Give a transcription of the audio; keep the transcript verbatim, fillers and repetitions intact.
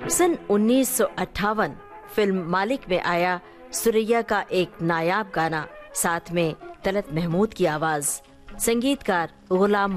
सन उन्नीस सौ अट्ठावन फिल्म मालिक में आया सुरैया का एक नायाब गाना, साथ में तलत महमूद की आवाज, संगीतकार गुलाम